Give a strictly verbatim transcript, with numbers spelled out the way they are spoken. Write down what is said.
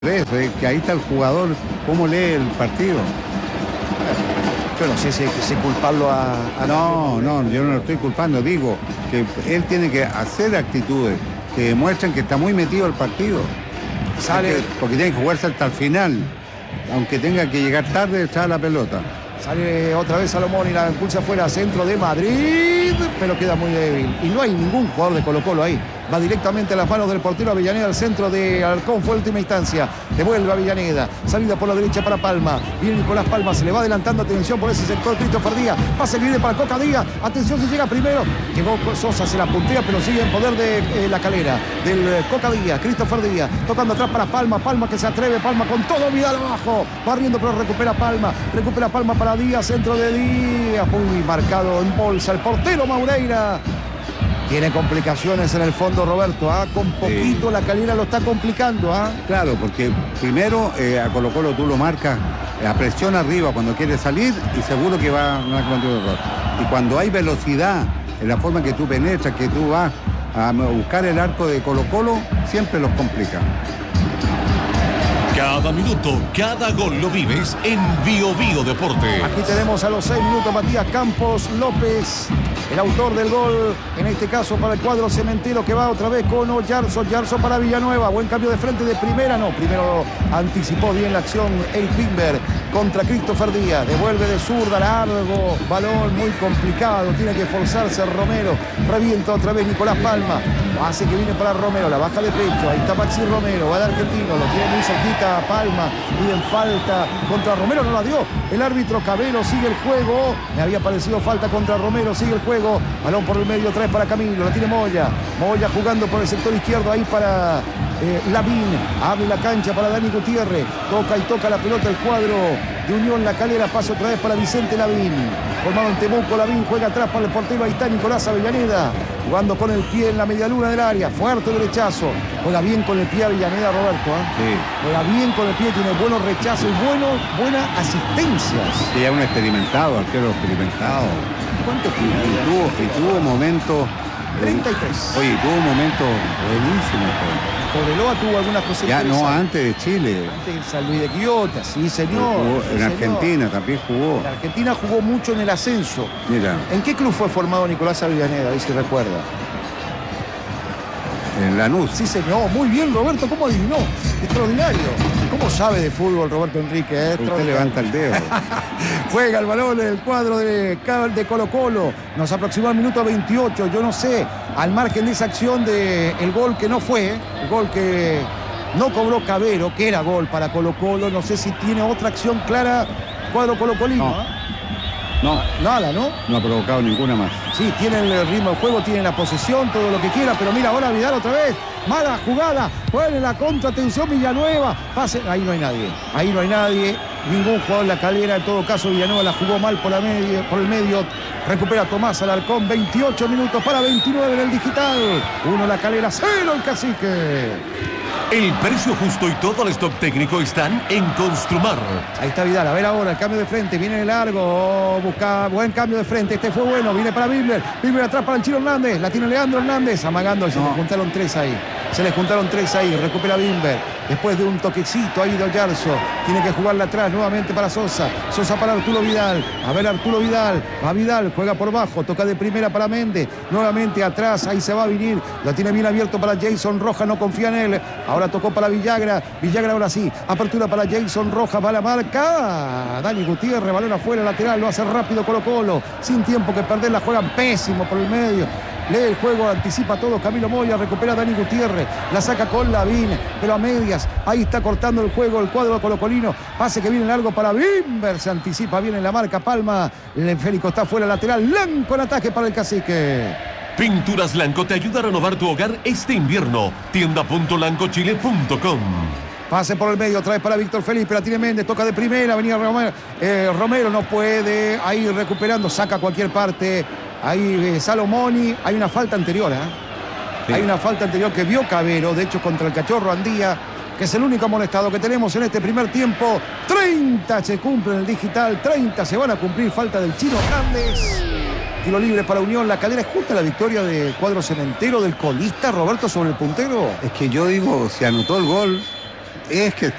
Eso, es que ahí está el jugador, cómo lee el partido. Yo no sé si hay que si culparlo a, a... No, no, yo no lo estoy culpando, digo que él tiene que hacer actitudes que demuestren que está muy metido el partido. Sale... Porque, porque tiene que jugarse hasta el final, aunque tenga que llegar tarde, echar la pelota. Sale otra vez Salomón y la impulsa afuera, centro de Madrid, pero queda muy débil. Y no hay ningún jugador de Colo-Colo ahí. Va directamente a las manos del portero Avellaneda, al centro de Alarcón, fue última instancia. Devuelve a Avellaneda, salida por la derecha para Palma. Viene Nicolás Palma, se le va adelantando, atención por ese sector, Christopher Díaz. Pase libre para Coca Díaz, atención si llega primero. Llegó Sosa, se la puntea, pero sigue en poder de eh, la calera. Del eh, Coca Díaz, Christopher Díaz, tocando atrás para Palma. Palma que se atreve, Palma con todo Vidal abajo. Barriendo, pero recupera Palma. Recupera Palma para Díaz, centro de Díaz. Muy marcado en bolsa el portero Maureira. Tiene complicaciones en el fondo Roberto, ¿ah? Con poquito sí. La calera lo está complicando, ¿ah? Claro, porque primero eh, a Colo Colo tú lo marcas eh, a presión arriba cuando quiere salir y seguro que va a cometer un error. Y cuando hay velocidad en la forma que tú penetras, que tú vas a buscar el arco de Colo Colo, siempre los complica. Cada minuto, cada gol lo vives en Bio Bio Deportes. Aquí tenemos a los seis minutos Matías Campos López, el autor del gol, en este caso para el cuadro cementero, que va otra vez con Oyarzo, Oyarzo para Villanueva, buen cambio de frente de primera, no, primero anticipó bien la acción Eric Wimber contra Christopher Díaz, devuelve de zurda, largo, balón muy complicado, tiene que esforzarse Romero, revienta otra vez Nicolás Palma, hace que viene para Romero, la baja de pecho, ahí está Maxi Romero, va de argentino, lo tiene muy cerquita Palma, piden falta contra Romero, no la dio, el árbitro Cabero sigue el juego, me había parecido falta contra Romero, sigue el juego, balón por el medio, trae para Camilo, la tiene Moya, Moya jugando por el sector izquierdo ahí para eh, Lavín, abre la cancha para Dani Gutiérrez, toca y toca la pelota el cuadro de Unión La Calera, pasa otra vez para Vicente Lavín, formado en Temuco, Lavín juega atrás para el portero, ahí está Nicolás Avellaneda, jugando con el pie en la medialuna del área, fuerte derechazo, juega bien con el pie Avellaneda Roberto, ¿eh? Sí. Juega bien con el pie, tiene buenos rechazos y bueno, buenas asistencias. Sí, es un experimentado, arquero experimentado. ¿Cuánto tiene? Y tuvo, y tuvo momentos... treinta y tres. Oye, tuvo momentos buenísimos. Cobreloa tuvo algunas cosas. Ya no, antes de Chile. Antes de San Luis de Quillota, sí señor. Jugó, sí, en señor. Argentina también jugó. En Argentina jugó mucho en el ascenso. Mira. ¿En qué club fue formado Nicolás Avellaneda? A ver si recuerda. En Lanús. Sí señor, muy bien Roberto, ¿cómo adivinó? Extraordinario. ¿Cómo sabe de fútbol Roberto Enrique? Eh? Usted levanta el dedo. Juega el balón en el cuadro de, de Colo Colo. Nos aproximó al minuto veintiocho. Yo no sé, al margen de esa acción del de gol que no fue, el gol que no cobró Cabero, que era gol para Colo Colo. No sé si tiene otra acción clara cuadro colocolino. No. No, nada, ¿no? No ha provocado ninguna más. Sí, tienen el ritmo del juego, tienen la posesión, todo lo que quiera, pero mira, ahora Vidal otra vez. Mala jugada, juega en la contra, atención Villanueva. Pase, ahí no hay nadie, ahí no hay nadie. Ningún jugador en La Calera, en todo caso Villanueva la jugó mal por, la media, por el medio. Recupera Tomás Alarcón, veintiocho minutos para veintinueve en el digital. Uno La Calera, cero el Cacique. El precio justo y todo el stock técnico están en Construmar. Ahí está Vidal, a ver ahora el cambio de frente, viene de largo, busca buen cambio de frente, este fue bueno, viene para Bibler, Bibler atrás para el Chino Hernández, la tiene Leandro Hernández, amagando, no. Se le juntaron tres ahí, se le juntaron tres ahí, recupera Bimber, después de un toquecito ahí de Oyarzo, tiene que jugarla atrás nuevamente para Sosa, Sosa para Arturo Vidal, a ver Arturo Vidal, va Vidal, juega por bajo, toca de primera para Méndez, nuevamente atrás, ahí se va a venir, la tiene bien abierto para Jason Rojas, no confía en él, ahora tocó para Villagra, Villagra ahora sí, apertura para Jason Rojas, va la marca, Dani Gutiérrez, balón afuera, lateral, lo hace rápido Colo Colo, sin tiempo que perder, la juegan pésimo por el medio, lee el juego, anticipa todo, Camilo Moya, recupera a Dani Gutiérrez, la saca con Lavín, pero a medias, ahí está cortando el juego el cuadro colocolino, pase que viene largo para Bimber, se anticipa bien en la marca, Palma, el Férico está fuera, lateral, Blanco en ataque para el Cacique. Pinturas Blanco te ayuda a renovar tu hogar este invierno. tienda punto lancochile punto com. Pase por el medio, otra vez para Víctor Felipe, la tiene Méndez, toca de primera, venía Romero, eh, Romero no puede, ahí recuperando, saca a cualquier parte, ahí eh, Salomoni, hay una falta anterior, ¿eh? Sí. Hay una falta anterior que vio Cabero, de hecho contra el Cachorro Andía, que es el único amonestado que tenemos en este primer tiempo. treinta se cumple en el digital, treinta se van a cumplir, falta del Chino Hernández. Tiro libre para Unión La Calera. ¿Es justa la victoria del cuadro cementero del colista Roberto sobre el puntero? Es que yo digo, se anotó el gol Es que